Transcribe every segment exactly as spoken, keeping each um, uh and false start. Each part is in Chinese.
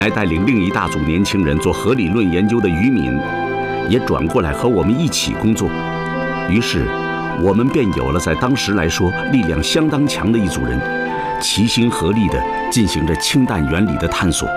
来带领另一大组年轻人做核理论研究的于敏，也转过来和我们一起工作。于是，我们便有了在当时来说力量相当强的一组人，齐心合力地进行着氢弹原理的探索。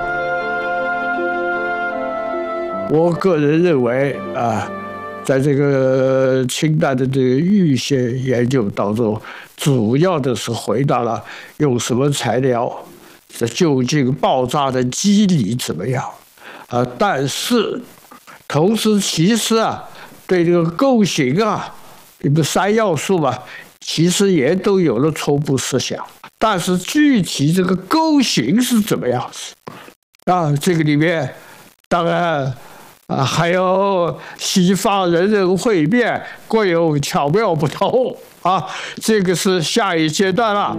我个人认为啊，在这个氢弹的这个预先研究当中，主要的是回答了用什么材料，这究竟爆炸的机理怎么样啊？但是，同时其实啊，对这个构型啊，这个三要素嘛，其实也都有了初步设想。但是具体这个构型是怎么样啊？这个里面当然。啊，还有西方人人会面，各有巧妙不同啊，这个是下一阶段了。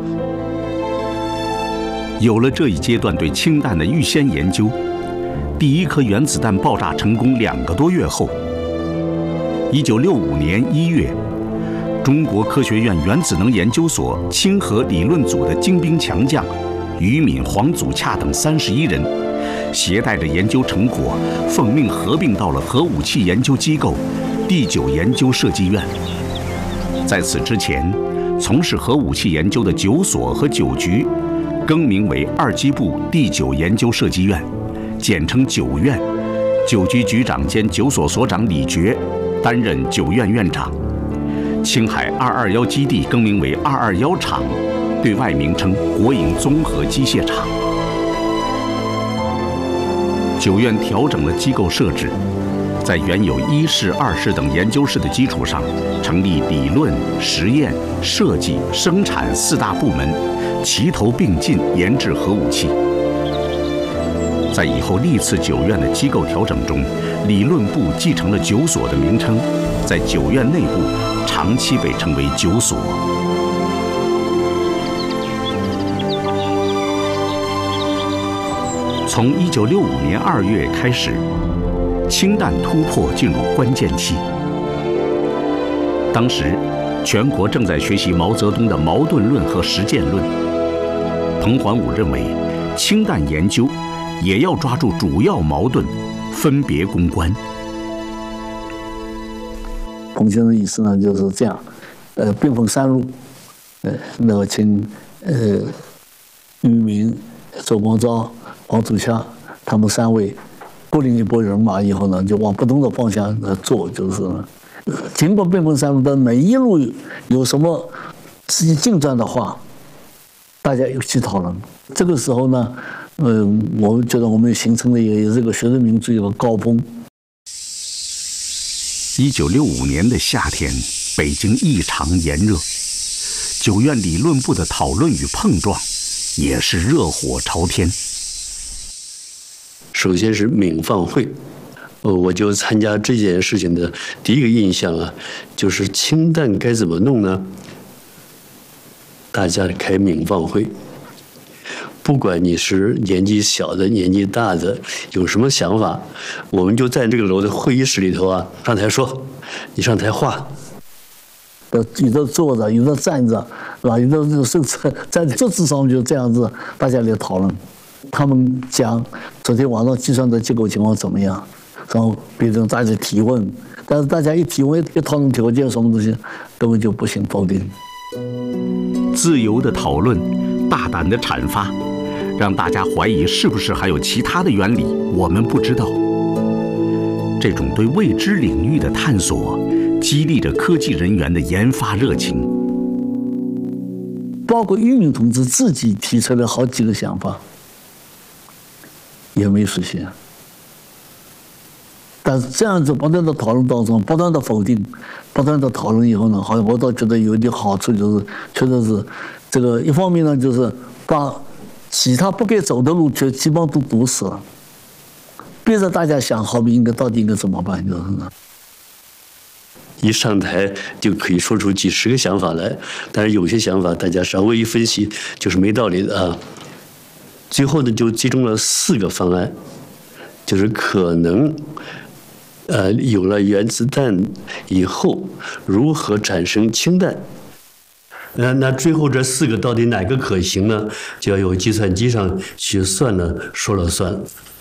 有了这一阶段对氢弹的预先研究，第一颗原子弹爆炸成功两个多月后，一九六五年一月，中国科学院原子能研究所氢核理论组的精兵强将于敏、黄祖洽等三十一人。携带着研究成果，奉命合并到了核武器研究机构第九研究设计院。在此之前，从事核武器研究的九所和九局，更名为二机部第九研究设计院，简称九院。九局局长兼九所所长李觉担任九院院长。青海二二一基地更名为二二一厂，对外名称国营综合机械厂。九院调整了机构设置，在原有一室、二室等研究室的基础上，成立理论、实验、设计、生产四大部门，齐头并进研制核武器。在以后历次九院的机构调整中，理论部继承了九所的名称，在九院内部长期被称为九所。从一九六五年二月开始，氢弹突破进入关键期。当时，全国正在学习毛泽东的矛盾论和实践论。彭桓武认为，氢弹研究也要抓住主要矛盾，分别攻关。 彭先生的意思呢，就是这样，呃，兵分三路，呃，那么请呃于敏、周光召、黄祖洽他们三位各领一拨人马以后呢，就往不同的方向呃做，就是尽管兵分三路，但每一路有什么实际进展的话，大家一起讨论。这个时候呢，嗯、呃，我们觉得我们形成了一个这个学生民主一个高峰。 一九六五年的夏天，北京异常炎热，九院理论部的讨论与碰撞也是热火朝天。 首先是敏放会，呃，我就参加这件事情的第一个印象啊，就是氢弹该怎么弄呢？大家开敏放会，不管你是年纪小的、年纪大的，有什么想法，我们就在这个楼的会议室里头啊，上台说，你上台画。 有的坐着，有的站着，是吧？有的就是在桌子上就这样子，大家来讨论。他们讲昨天晚上计算的结构情况怎么样，然后别人大家提问，但是大家一提问一讨论条件什么东西，根本就不行否定。 自由的讨论，大胆的阐发，让大家怀疑是不是还有其他的原理，我们不知道。这种对未知领域的探索，激励着科技人员的研发热情。 包括于敏同志自己提出了好几个想法，也没实现。但是这样子不断的讨论当中，不断的否定，不断的讨论以后呢，好像我倒觉得有一点好处，就是确实是这个一方面呢，就是把其他不该走的路就基本上都堵死了，逼着大家想，好比应该到底应该怎么办，就是呢。 一上台就可以说出几十个想法来，但是有些想法大家稍微一分析就是没道理的啊。最后呢，就集中了四个方案，就是可能，呃，有了原子弹以后如何产生氢弹。那那最后这四个到底哪个可行呢？就要有计算机上去算了说了算。